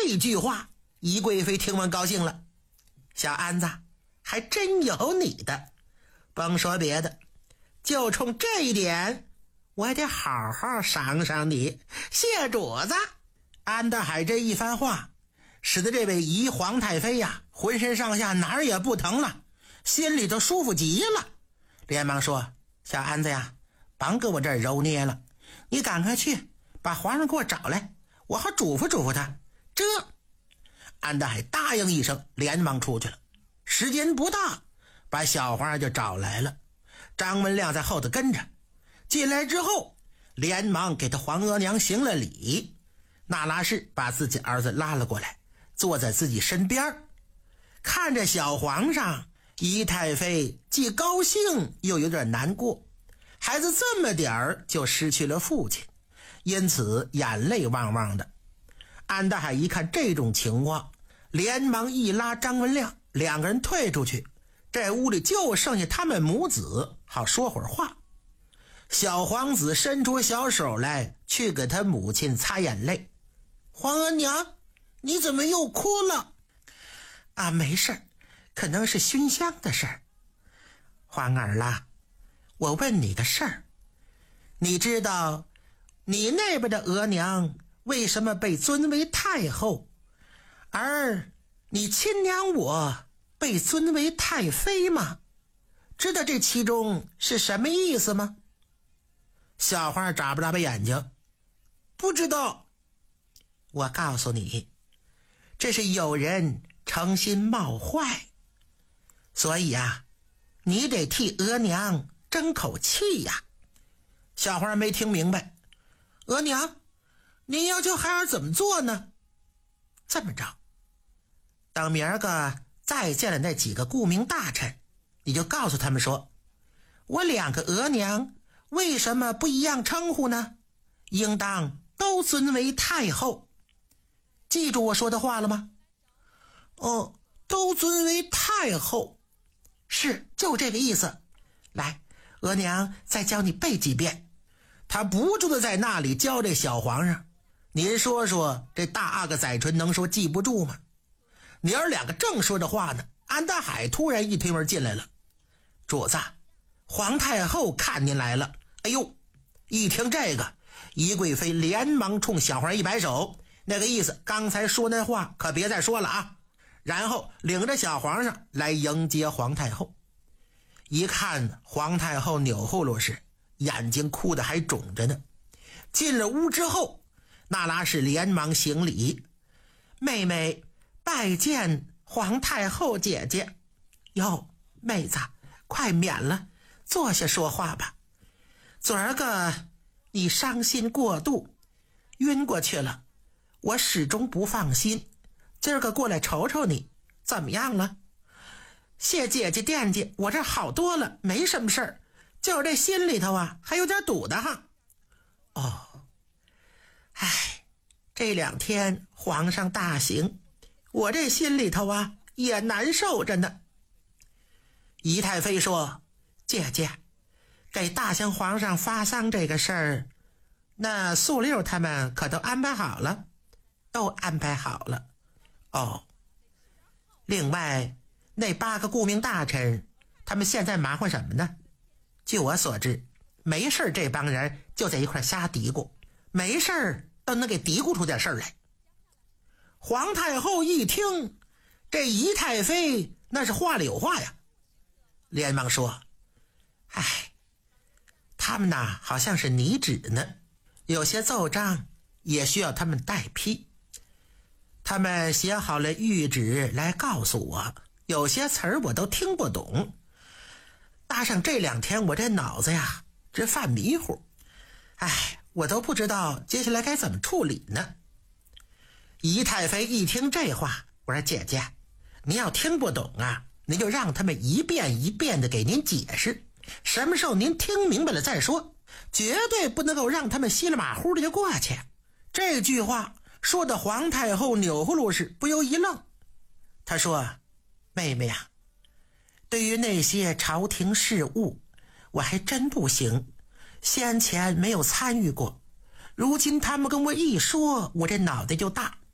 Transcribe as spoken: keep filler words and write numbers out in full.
这句话，宜贵妃听完高兴了。小安子，还真有你的，甭说别的，就冲这一点，我得好好赏赏你，谢主子。安德海这一番话，使得这位宜皇太妃呀、啊，浑身上下哪儿也不疼了，心里头舒服极了，连忙说：小安子呀，甭搁我这儿揉捏了，你赶快去把皇上给我找来，我好嘱咐嘱咐他。这安德海答应一声，连忙出去了。时间不大，把小皇上就找来了。张文亮在后头跟着进来之后，连忙给他皇额娘行了礼。那拉氏把自己儿子拉了过来，坐在自己身边，看着小皇上，宜太妃既高兴又有点难过，孩子这么点儿就失去了父亲，因此眼泪汪汪的。安大海一看这种情况，连忙一拉张文亮，两个人退出去，这屋里就剩下他们母子，好说会儿话。小皇子伸出小手来，去给他母亲擦眼泪。皇额娘，你怎么又哭了？啊，没事，可能是熏香的事儿。皇儿啦，我问你个事儿，你知道你那边的额娘为什么被尊为太后，而你亲娘我被尊为太妃吗？知道这其中是什么意思吗？小花眨巴眨巴眼睛，不知道。我告诉你，这是有人诚心冒坏，所以啊，你得替额娘争口气呀。小花没听明白，额娘，您要求孩儿怎么做呢？这么着，等明儿个再见了那几个顾命大臣，你就告诉他们说，我两个额娘为什么不一样称呼呢？应当都尊为太后。记住我说的话了吗？哦，都尊为太后。是，就这个意思。来，额娘再教你背几遍。他不住的在那里教这小皇上。您说说，这大阿哥载淳能说记不住吗？娘儿两个正说着话呢，安大海突然一推门进来了。主子，皇太后看您来了。哎呦，一听这个，宜贵妃连忙冲小皇一摆手，那个意思，刚才说那话可别再说了啊。然后领着小皇上来迎接皇太后。一看皇太后扭呼噜时，眼睛哭得还肿着呢。进了屋之后，那拉氏连忙行礼，妹妹拜见皇太后姐姐。哟，妹子，快免了，坐下说话吧。昨儿个你伤心过度，晕过去了，我始终不放心，今儿个过来瞅瞅你，怎么样了？谢姐姐惦记，我这好多了，没什么事儿，就是这心里头啊还有点堵得哈。哦，唉，这两天皇上大行，我这心里头啊也难受着呢。宜太妃说，姐姐，给大清皇上发丧这个事儿，那素六他们可都安排好了？都安排好了。哦，另外那八个顾命大臣，他们现在忙活什么呢？据我所知，没事这帮人就在一块瞎嘀咕，没事都能给嘀咕出点事儿来。皇太后一听，这宜太妃那是话里有话呀，连忙说，唉，他们呐好像是拟旨呢，有些奏章也需要他们代批。他们写好了谕旨来告诉我，有些词儿我都听不懂，搭上这两天我这脑子呀这犯迷糊，唉，我都不知道接下来该怎么处理呢。宜太妃一听这话，我说姐姐，您要听不懂啊，您就让他们一遍一遍的给您解释，什么时候您听明白了再说，绝对不能够让他们稀里马虎的就过去。这句话说的皇太后钮祜禄氏不由一愣，她说，妹妹啊，对于那些朝廷事务我还真不行，先前没有参与过，如今他们跟我一说，我这脑袋就大，